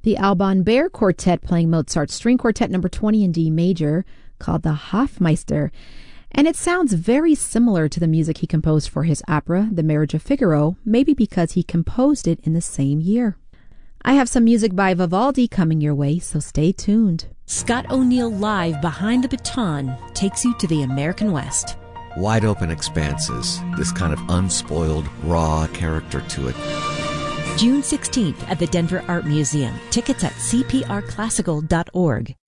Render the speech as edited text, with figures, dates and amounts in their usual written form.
The Alban Berg Quartet playing Mozart's String Quartet number 20 in D major, called the Hofmeister. And it sounds very similar to the music he composed for his opera, The Marriage of Figaro, maybe because he composed it in the same year. I have some music by Vivaldi coming your way, so stay tuned. Scott O'Neill Live Behind the Baton takes you to the American West. Wide open expanses, this kind of unspoiled, raw character to it. June 16th at the Denver Art Museum. Tickets at cprclassical.org.